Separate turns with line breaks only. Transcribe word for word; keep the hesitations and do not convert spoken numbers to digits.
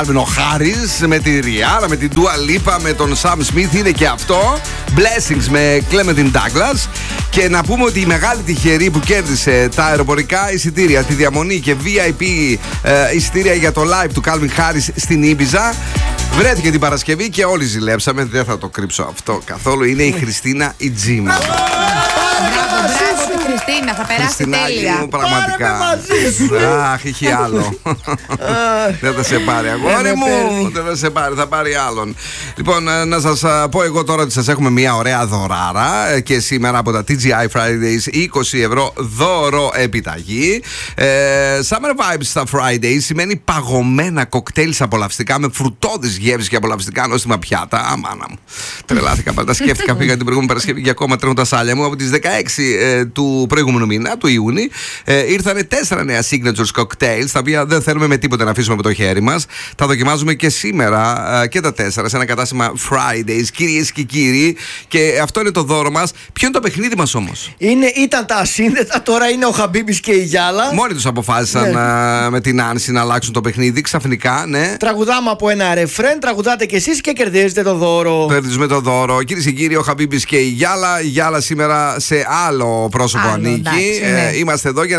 Ο Χάρις με τη Ριάνα, με την Dua Lipa, με τον Sam Smith είναι και αυτό. Blessings με Clementine Douglas. Και να πούμε ότι η μεγάλη τυχερή που κέρδισε τα αεροπορικά εισιτήρια, τη διαμονή και βι άι πι ε, εισιτήρια για το live του Calvin Harris στην Ήμπιζα, βρέθηκε την Παρασκευή και όλοι ζηλέψαμε. Δεν θα το κρύψω αυτό καθόλου. Είναι η Χριστίνα η Τζίμα.
Χριστίνα, θα περάσει τέλεια.
Μου, πραγματικά. Αχ, είχε άλλο. Δεν θα σε πάρει, αγόρι μου. Δεν θα σε πάρει, θα πάρει άλλον. Λοιπόν, να σας πω εγώ τώρα ότι σας έχουμε μια ωραία δωράρα και σήμερα από τα τι τζι άι Fridays είκοσι ευρώ δώρο επιταγή. Summer Vibes στα Fridays σημαίνει παγωμένα κοκτέιλ απολαυστικά με φρουτώδεις γεύσεις και απολαυστικά νόστιμα πιάτα. Αμάνα μου. Τρελάθηκα πάντα. Σκέφτηκα, πήγα την προηγούμενη Παρασκευή και ακόμα τρέχουν τα σάλια μου. Από τις δεκαέξι του προηγούμενου μήνα, του Ιούνιου, ε, ήρθανε τέσσερα νέα signatures cocktails, τα οποία δεν θέλουμε με τίποτα να αφήσουμε από το χέρι μας. Τα δοκιμάζουμε και σήμερα ε, και τα τέσσερα σε ένα κατάστημα Fridays, κυρίες και κύριοι. Και αυτό είναι το δώρο μας. Ποιο είναι το παιχνίδι μας όμως?
Είναι, ήταν τα ασύνδετα, τώρα είναι ο Χαμπίμπης και η Γιάλα.
Μόνοι τους αποφάσισαν ναι. ε, με την Άνση να αλλάξουν το παιχνίδι ξαφνικά, ναι.
Τραγουδάμε από ένα ρεφρέν, τραγουδάτε κι εσείς και κερδίζετε το δώρο.
Κερδίζουμε το δώρο. Κυρίες και κύριοι, ο Χαμπίμπης και η Γιάλα. Η Γιάλα σήμερα σε άλλο πρόσωπο ανήκει.
Εντάξει, ναι.
ε, είμαστε εδώ για